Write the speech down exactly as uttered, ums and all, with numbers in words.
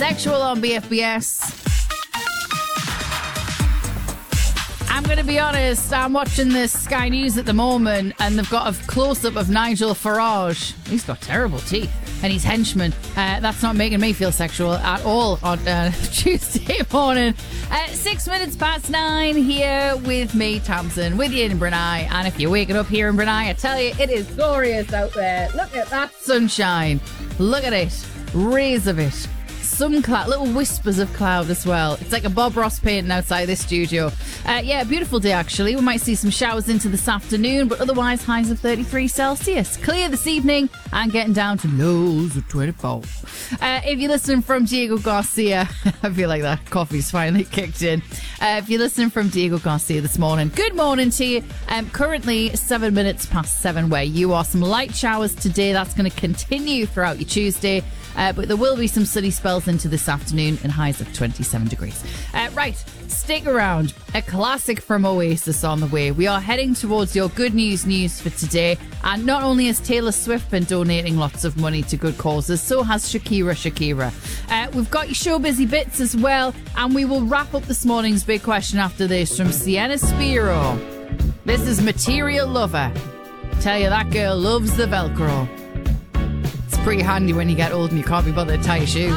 Sexual on B F B S. I'm going to be honest, I'm watching this Sky News at the moment and they've got a close-up of Nigel Farage. He's got terrible teeth. And his henchman. Uh, that's not making me feel sexual at all on uh, Tuesday morning. Uh, six minutes past nine here with me, Tamsin, with you in Brunei. And if you're waking up here in Brunei, I tell you, it is glorious out there. Look at that sunshine. Look at it. Rays of it. Some cloud, little whispers of cloud as well. It's like a Bob Ross painting outside this studio. Uh, yeah, beautiful day actually. We might see some showers into this afternoon, but otherwise highs of thirty-three Celsius. Clear this evening and getting down to lows of twenty-four. Uh, if you're listening from Diego Garcia, I feel like that coffee's finally kicked in. Uh, if you're listening from Diego Garcia this morning, good morning to you. Um, currently seven minutes past seven where you are. Some light showers today. That's going to continue throughout your Tuesday. Uh, but there will be some sunny spells into this afternoon and highs of twenty-seven degrees. Uh, right, stick around. A classic from Oasis on the way. We are heading towards your good news news for today. And not only has Taylor Swift been donating lots of money to good causes, so has Shakira Shakira. Uh, we've got your show busy bits as well. And we will wrap up this morning's big question after this from Sienna Spiro. This is Material Lover. Tell you that girl loves the Velcro. Pretty handy when you get old and you can't be bothered to tie your shoes.